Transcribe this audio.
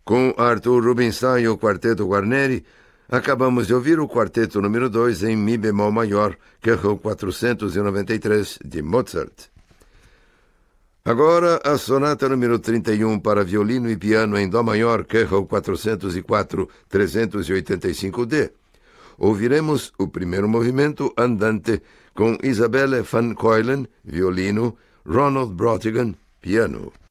Com Arthur Rubinstein e o Quarteto Guarneri, acabamos de ouvir o Quarteto número 2 em Mi bemol maior, K.O. 493, de Mozart. Agora, a Sonata número 31 para violino e piano em Dó maior, K.O. 404, 385D. Ouviremos o primeiro movimento andante com Isabelle van Keulen, violino, Ronald Brottigan, piano.